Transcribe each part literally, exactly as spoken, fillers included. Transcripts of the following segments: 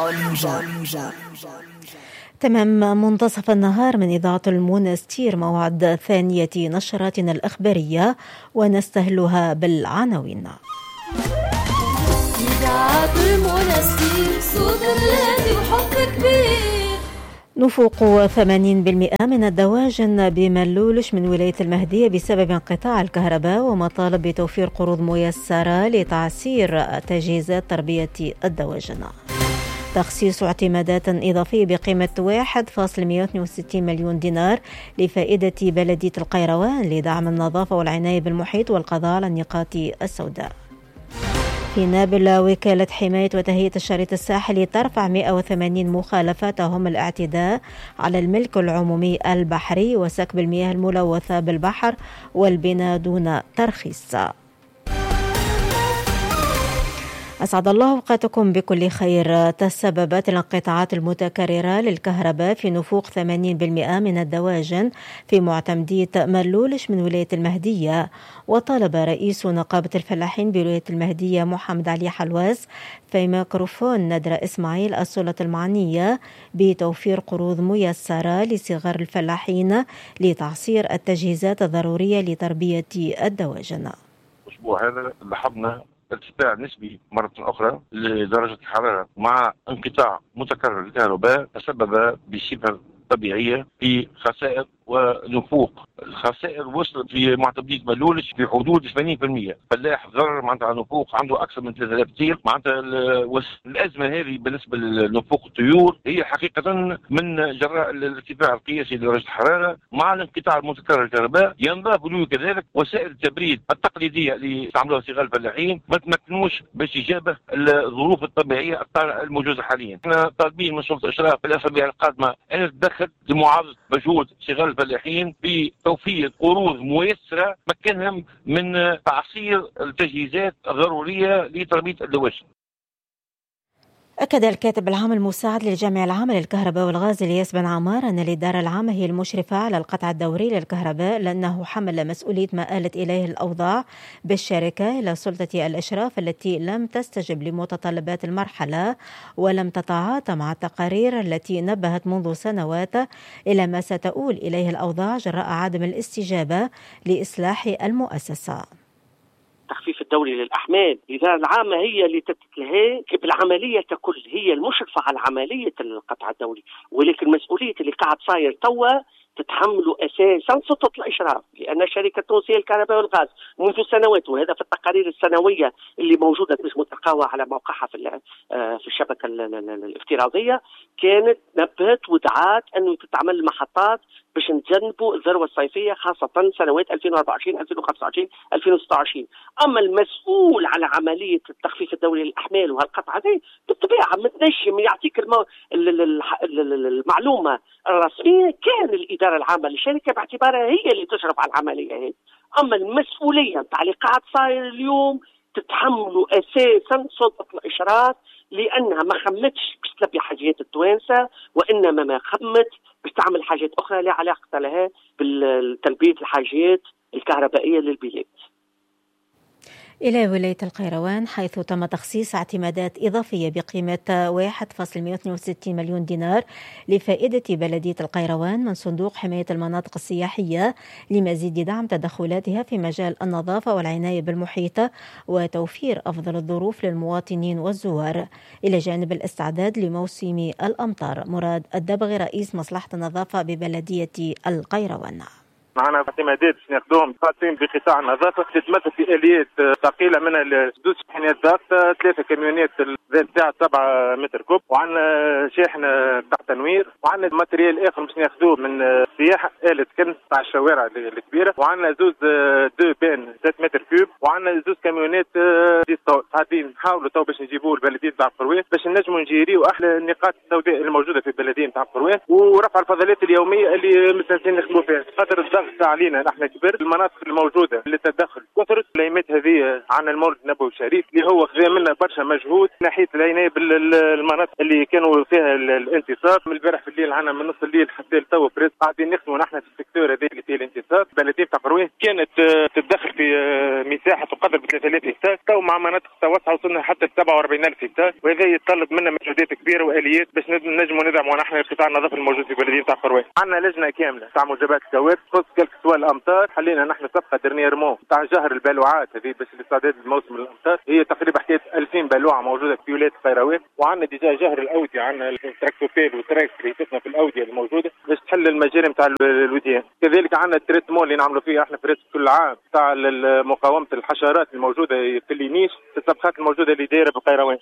تمام منتصف النهار من إذاعة المونستير، موعد ثانية نشراتنا الأخبارية ونستهلها بالعناوين. إذاعة المونستير صوت الذي وحب كبير. نفوق ثمانين بالمئة من الدواجن بملولش من ولاية المهدية بسبب انقطاع الكهرباء، ومطالب بتوفير قروض ميسرة لتعسير تجهيزات تربية الدواجن. تخصيص اعتمادات إضافية بقيمة واحد فاصلة مئة واثنين وستين مليون دينار لفائدة بلدية القيروان لدعم النظافة والعناية بالمحيط والقضاء على النقاط السوداء. في نابل، وكالة حماية وتهيئة الشريط الساحلي ترفع مئة وثمانين مخالفة تهم الاعتداء على الملك العمومي البحري وسكب المياه الملوثة بالبحر والبناء دون ترخيص. أسعد الله أوقاتكم بكل خير. تسببت الانقطاعات المتكررة للكهرباء في نفوق ثمانين بالمئة من الدواجن في معتمدية ملولش من ولاية المهدية، وطالب رئيس نقابة الفلاحين بولاية المهدية محمد علي حلواز في ميكروفون ندرة إسماعيل السلطة المعنية بتوفير قروض ميسرة لصغار الفلاحين لتعصير التجهيزات الضرورية لتربية الدواجن. الأسبوع هذا لاحظنا ارتفاع نسبي مرة أخرى لدرجة الحرارة مع انقطاع متكرر للكهرباء تسبب بشبه طبيعية في خسائر ونفوق. الخسائر وصلت في معتمدية ملولش في حدود ثمانين بالمئة. فلاح ضرر معناتها على نفوق عنده أكثر من ثلاثة آلاف طير. معناتها الأزمة هذه بالنسبة لنفوق الطيور هي حقيقة من جراء الارتفاع القياسي لدرجة الحرارة مع الانقطاع المتكرر للكهرباء. ينضاف له كذلك وسائل التبريد التقليدية اللي يستعملوها صغار الفلاحين ما تمكنوش باش يجابه الظروف الطبيعية الطارئة الموجودة حاليا. احنا طالبين من سلطة الإشراف في الأسابيع القادمة أن تدخل لمعارضة مجهود صغار الفلاحين بتوفير قروض ميسرة مكنهم من تعصير التجهيزات الضرورية لتربية الدواجن. أكد الكاتب العام المساعد للجامعة العامة للكهرباء والغاز الياس بن عمار أن الإدارة العامة هي المشرفة على القطع الدوري للكهرباء، لأنه حمل مسؤولية ما آلت إليه الأوضاع بالشركة إلى سلطة الإشراف التي لم تستجب لمتطلبات المرحلة ولم تتعاطى مع التقارير التي نبهت منذ سنوات إلى ما ستؤول إليه الأوضاع جراء عدم الاستجابة لإصلاح المؤسسة. التخفيف الدوري للأحمال، الإدارة العامة هي اللي تتلهي بالعملية ككل، هي المشرفة على عملية القطع الدوري، ولكن مسؤولية اللي قاعد صاير توا تتحملوا أساسا سلطة الإشراف، لأن شركة تونسية الكهرباء والغاز منذ سنوات، وهذا في التقارير السنوية اللي موجودة مش متقاوى على موقعها في في الشبكة الافتراضية، كانت نبهت ودعات أنه تتعمل المحطات باش نتجنبوا الذروة الصيفية خاصة سنوات ألفين وأربعة وعشرين ألفين وخمسة وعشرين ألفين وستة وعشرين. أما المسؤول على عملية التخفيف الدوري للأحمال وهالقطعة دي بالطبيعة متنجم يعطيك المو... المعلومة الرسمية كان الإدارة العامة للشركة باعتبارها هي اللي تشرف على العملية هذه. أما المسؤولية بتاع اللي قاعد صاير اليوم تتحملوا أساسا سلطة الإشراف، لأنها ما خمتش باش تلبي حاجات التوانسة، وإنما ما خمت باش تعمل حاجات أخرى لا علاقة لها بتلبية الحاجات الكهربائية للبلاد. إلى ولاية القيروان، حيث تم تخصيص اعتمادات إضافية بقيمة واحد فاصلة مئة واثنين وستين مليون دينار لفائدة بلدية القيروان من صندوق حماية المناطق السياحية لمزيد دعم تدخلاتها في مجال النظافة والعناية بالمحيط وتوفير أفضل الظروف للمواطنين والزوار، إلى جانب الاستعداد لموسم الأمطار. مراد الدبغي رئيس مصلحة النظافة ببلدية القيروان: معنا اعتمادات باش ناخذوهم خاصين بقطاع النظافه تتمثل في اليات ثقيله منها زوج شاحنات ضغط، ثلاثه كاميونات ذات سعه سبعة متر كوب، وعندنا شاحنه تاع تنوير، وعندنا ماتريال اخر باش ناخذوه من السياحه، آلة كنز تاع الشوارع الكبيره، وعندنا زوز دو بان ثلاثة متر كوب، وعندنا زوز كاميونات قاعدين نحاولوا تو باش نجيبوه لبلديه تاع القروان باش نجموا نجيريو احلى النقاط السوداء الموجوده في البلديه تاع القروان، ورفع الفضلات اليوميه اللي مستانسين نخدموا فيها، خاطر الضغط خاصة علينا نحن كبر المناطق الموجودة اللي تدخل كثرت الأيامات هذه عن المولد النبوي الشريف اللي هو خذا منا برشا مجهود ناحية العناية بالمناطق اللي كانوا فيها الانتصاب. من البارح في الليل عنا من نص الليل حتى لتو بريس قاعدين نخدموا نحن في السيكتور هذا اللي فيه الانتصاب. بلدية تاع قرويه كانت تتدخل في مساحة تقدر ب ثلاثة آلاف هكتار، تو مع مناطق توسع وصلنا حتى ل سبعة وأربعين ألف هكتار، وهذا يتطلب منا مجهودات كبيرة وآليات باش نجموا ندعموا نحن قطاع النظافة الموجود في بلدية تاع قرويه. عندنا لجنة كاملة تاع موجبات الكوارث تخص كلك سوى الأمطار، حلينا نحن صفقة درنييرمون تاع جهر البلوعات هذه باش الاستعداد لموسم الأمطار، هي تقريبا حكاية ألفين بلوعة موجودة في ولاية قيروان، وعندنا ديجا جهر الأودية، عندنا التراكتوبيل والتراكتر اللي يفتنا في الأودية الموجودة باش تحل المجاري نتاع الوديان. كذلك عندنا التريتمون اللي نعملوا فيه احنا في كل عام تاع مقاومة الحشرات الموجودة في اللينيش في الصفقات الموجودة اللي دايرة بالقيروان.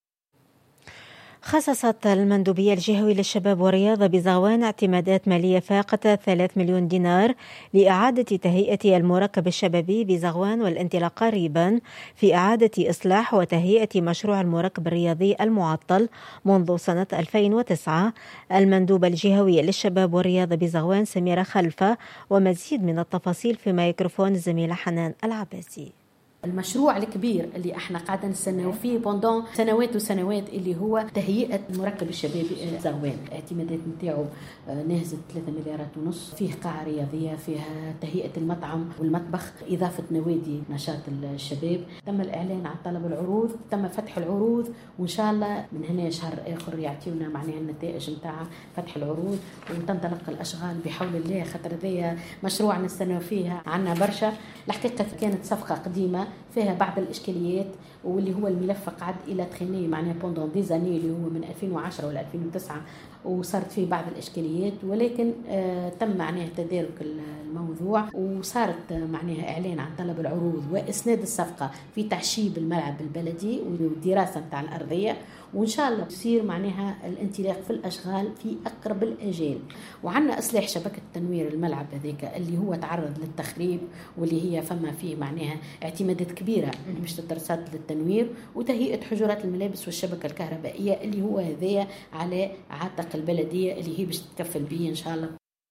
خصصت المندوبية الجهوي للشباب والرياضة بزغوان اعتمادات مالية فاقة ثلاثة مليون دينار لإعادة تهيئة المركب الشبابي بزغوان والانطلاق قريبا في إعادة إصلاح وتهيئة مشروع المركب الرياضي المعطل منذ سنة ألفين وتسعة. المندوب الجهوي للشباب والرياضة بزغوان سميرة خلفة، ومزيد من التفاصيل في ميكروفون الزميلة حنان العباسي. المشروع الكبير اللي احنا قاعدين نستناو فيه بوندون سنوات وسنوات اللي هو تهيئة المركب الشبابي زغوان، الاعتمادات نتاعو نهزت ثلاثة مليارات ونص، فيه قاعة رياضية، فيها تهيئة المطعم والمطبخ، إضافة نوادي نشاط الشباب، تم الإعلان عن طلب العروض، تم فتح العروض، وإن شاء الله من هنا شهر آخر يعطيونا معناها النتائج نتاع فتح العروض وتنطلق الأشغال بحول الله، خاطر ذي مشروع نستناو فيها عنا برشا. الحقيقة كانت صفقة قديمة فيها بعض الإشكاليات، واللي هو الملف قعد إلى تخيني معناها بوندون ديزاني اللي هو من ألفين وعشرة ولا ألفين وتسعة، وصارت فيه بعض الإشكاليات، ولكن آه تم معناها تدارك الموضوع، وصارت معناها إعلان عن طلب العروض وإسناد الصفقة في تعشيب الملعب البلدي والدراسة متاع الأرضية، وإن شاء الله تصير معناها الانطلاق في الأشغال في أقرب الأجال. وعندنا إصلاح شبكة تنوير الملعب هذيك اللي هو تعرض للتخريب، واللي هي فما فيه معناها اعتمادات كبيرة باش تترصد للتنوير، وتهيئة حجرات الملابس والشبكة الكهربائية اللي هو هذايا على عاتق البلدية اللي هي باش تتكفل به إن شاء الله.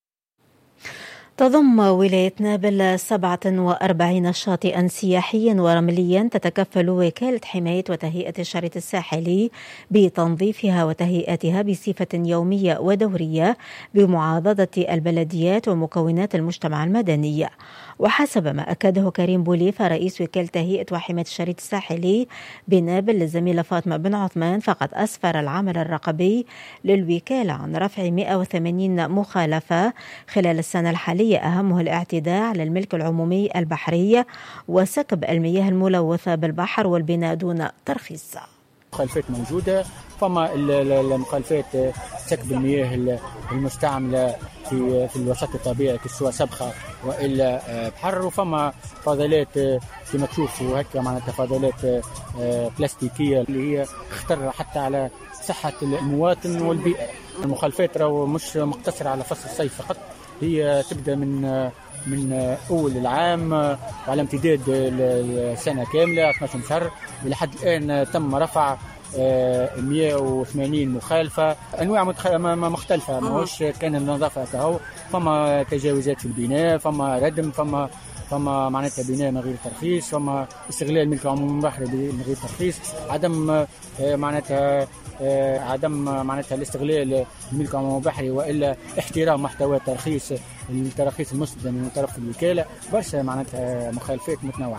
تضم ولاية نابل سبعة وأربعين شاطئا سياحيا ورمليا تتكفل وكالة حماية وتهيئة الشريط الساحلي بتنظيفها وتهيئتها بصفة يومية ودورية بمعاضدة البلديات ومكونات المجتمع المدني. وحسب ما أكده كريم بوليفة رئيس وكالة تهيئة وحماية الشريط الساحلي بنابل للزميلة فاطمة بن عثمان، فقد أسفر العمل الرقابي للوكالة عن رفع مئة وثمانين مخالفة خلال السنة الحالية، أهمه الاعتداء على الملك العمومي البحري وسكب المياه الملوثة بالبحر والبناء دون ترخيص. مخالفات موجودة، فما المخالفات سكب المياه المستعملة في في الوسط الطبيعي كسوة سبخة وإلا بحر، وفما فضلات كما تشوفوا هكا معناتها فضلات بلاستيكية اللي هي خطر حتى على صحة المواطن والبيئة. المخالفات راهو مش مقتصرة على فصل الصيف فقط، هي تبدأ من من أول العام وعلى امتداد السنة كاملة اثنا عشر شهر، ولحد الآن تم رفع مئة وثمانين مخالفة، أنواع مختلفة، ماهوش كان النظافة كهو، فما تجاوزات في البناء، فما ردم، فما فما معناتها بناء من غير ترخيص، فما استغلال الملك العمومي البحري من غير ترخيص، عدم معناتها عدم معناتها الاستغلال الملك العمومي البحري والا احترام محتوى الترخيص التراخيص المسدده من طرف الوكاله، برشا معناتها مخالفات متنوعه.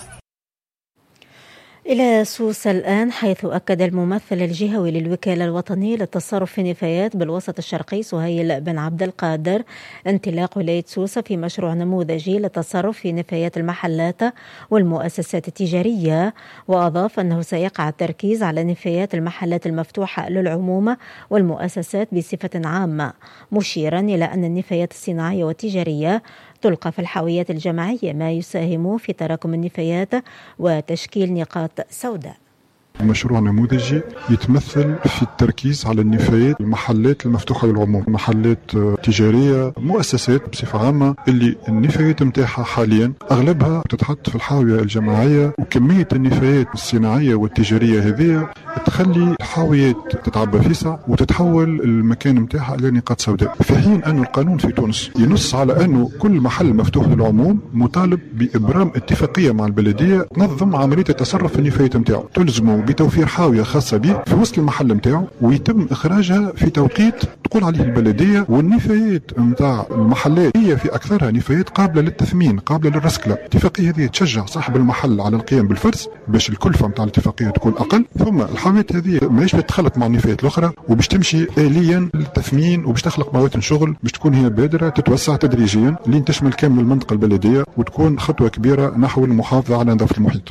إلى سوسة الآن، حيث أكد الممثل الجهوي للوكالة الوطنية للتصرف في النفايات بالوسط الشرقي سهيل بن عبد القادر انطلاق ولاية سوسة في مشروع نموذجي للتصرف في نفايات المحلات والمؤسسات التجارية، وأضاف أنه سيقع التركيز على نفايات المحلات المفتوحة للعموم والمؤسسات بصفة عامة، مشيرا إلى أن النفايات الصناعية والتجارية تلقى في الحاويات الجماعية، ما يساهم في تراكم النفايات وتشكيل نقاط سوداء. مشروع نموذجي يتمثل في التركيز على النفايات المحلات المفتوحة للعموم، محلات تجارية، مؤسسات بصفة عامة، اللي النفايات متاحة حاليا أغلبها تتحط في الحاوية الجماعية، وكمية النفايات الصناعية والتجارية هذه تخلي الحاويات تتعبى فيسع وتتحول المكان متاعها إلى نقاط سوداء، في حين أن القانون في تونس ينص على أنه كل محل مفتوح للعموم مطالب بإبرام اتفاقية مع البلدية تنظم عملية التصرف في النفايات متاعه، تلزمه بتوفير حاوية خاصة به في وسط المحل متاعه، ويتم إخراجها في توقيت تقول عليه البلدية. والنفايات متاع المحلات هي في أكثرها نفايات قابلة للتثمين، قابلة للرسكلة. الاتفاقية هذه تشجع صاحب المحل على القيام بالفرز باش الكلفة متاع الاتفاقية تكون أقل، ثم الحاويات هذه ماهيش تتخلط مع النفايات الأخرى وباش تمشي آليا للتثمين وباش تخلق مواد شغل باش تكون هي بادرة تتوسع تدريجيا لين تشمل كامل المنطقة البلدية وتكون خطوة كبيرة نحو المحافظة على نظافة المحيط.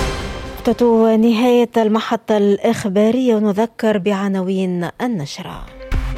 نهاية المحطة الإخبارية ونذكر بعناوين النشرة.